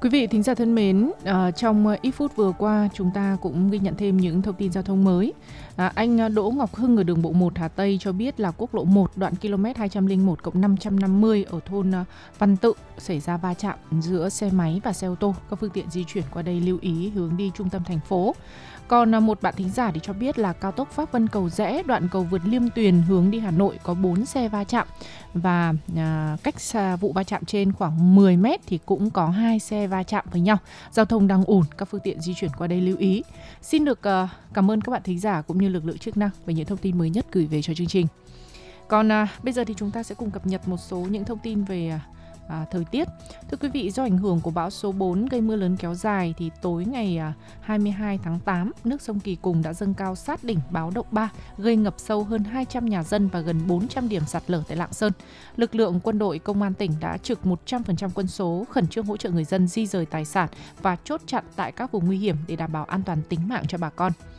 Quý vị thính giả thân mến, trong ít phút vừa qua chúng ta cũng ghi nhận thêm những thông tin giao thông mới. Anh Đỗ Ngọc Hưng ở đường bộ 1 Hà Tây cho biết là quốc lộ 1 đoạn km 201+550 ở thôn Văn Tự xảy ra va chạm giữa xe máy và xe ô tô. Các phương tiện di chuyển qua đây lưu ý hướng đi trung tâm thành phố. Còn một bạn thính giả thì cho biết là cao tốc Pháp Vân Cầu Giẽ đoạn cầu vượt Liêm Tuyền hướng đi Hà Nội có 4 xe va chạm và cách xa vụ va chạm trên khoảng 10 mét thì cũng có 2 xe va chạm với nhau. Giao thông đang ùn, các phương tiện di chuyển qua đây lưu ý. Xin được cảm ơn các bạn thính giả cũng như lực lượng chức năng về những thông tin mới nhất gửi về cho chương trình. Còn bây giờ thì chúng ta sẽ cùng cập nhật một số những thông tin về thời tiết. Thưa quý vị, do ảnh hưởng của bão số 4 gây mưa lớn kéo dài thì tối ngày 22 tháng 8, nước sông Kỳ Cùng đã dâng cao sát đỉnh báo động 3, gây ngập sâu hơn 200 nhà dân và gần 400 điểm sạt lở tại Lạng Sơn. Lực lượng quân đội công an tỉnh đã trực 100% quân số khẩn trương hỗ trợ người dân di rời tài sản và chốt chặn tại các vùng nguy hiểm để đảm bảo an toàn tính mạng cho bà con.